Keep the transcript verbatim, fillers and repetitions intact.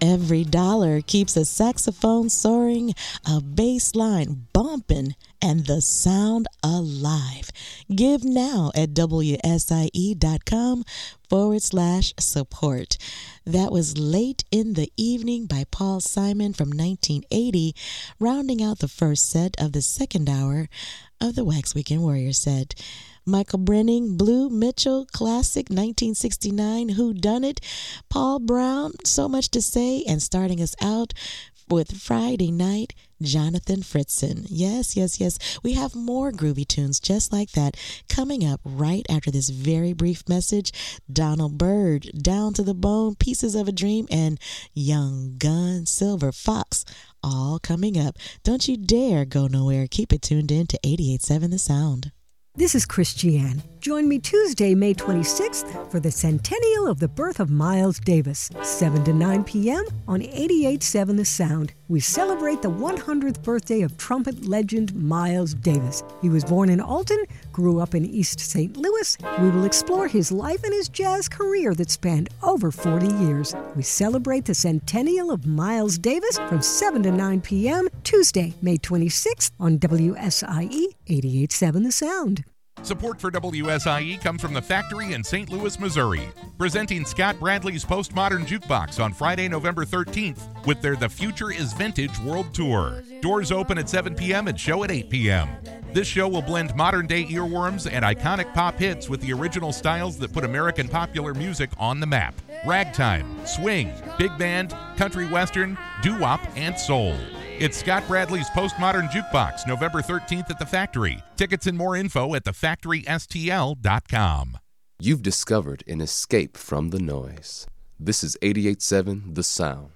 Every dollar keeps a saxophone soaring, a bass line bumping, and the sound alive. Give now at wsie.com forward slash support. That was Late in the Evening by Paul Simon from nineteen eighty, rounding out the first set of the second hour of the Wax Weekend Warrior set. Michael Brenning, Blue Mitchell, classic nineteen sixty-nine, Who Done It? Paul Brown, So Much to Say, and starting us out with Friday Night, Jonathan Fritzen. Yes, yes, yes. We have more groovy tunes just like that coming up right after this very brief message. Donald Byrd, Down to the Bone, Pieces of a Dream, and Young Gun, Silver Fox, all coming up. Don't you dare go nowhere. Keep it tuned in to eighty-eight point seven The Sound. This is Christiane. Join me Tuesday, May twenty-sixth for the centennial of the birth of Miles Davis, seven to nine p.m. on eighty-eight point seven The Sound. We celebrate the one hundredth birthday of trumpet legend Miles Davis. He was born in Alton, grew up in East Saint Louis. We will explore his life and his jazz career that spanned over forty years. We celebrate the centennial of Miles Davis from seven to nine p.m. Tuesday, May twenty-sixth on W S I E eighty-eight point seven The Sound. Support for W S I E comes from the Factory in Saint Louis, Missouri, presenting Scott Bradley's Postmodern Jukebox on Friday, November thirteenth with their The Future is Vintage World Tour. Doors open at seven p.m. and show at eight p.m. This show will blend modern-day earworms and iconic pop hits with the original styles that put American popular music on the map. Ragtime, swing, big band, country western, doo-wop, and soul. It's Scott Bradley's Postmodern Jukebox, November thirteenth at the Factory. Tickets and more info at the factory s t l dot com. You've discovered an escape from the noise. This is eighty-eight point seven The Sound.